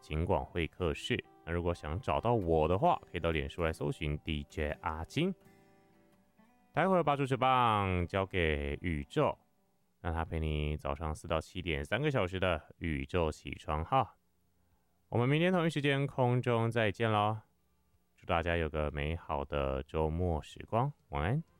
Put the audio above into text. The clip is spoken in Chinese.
警广会客室。那如果想找到我的话，可以到脸书来搜寻 DJ 阿金。待会儿把主持棒交给宇宙，让他陪你早上4到7点3个小时的宇宙起床号。我们明天同一时间空中再见咯，祝大家有个美好的周末时光，晚安。